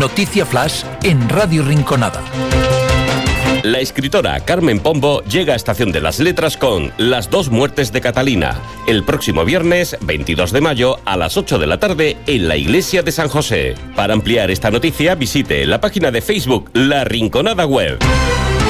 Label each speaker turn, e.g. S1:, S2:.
S1: Noticia Flash en Radio Rinconada.
S2: La escritora Carmen Pombo llega a Estación de las Letras con Las dos muertes de Catalina, el próximo viernes 22 de mayo a las 8 de la tarde en la Iglesia de San José. Para ampliar esta noticia visite la página de Facebook La Rinconada Web.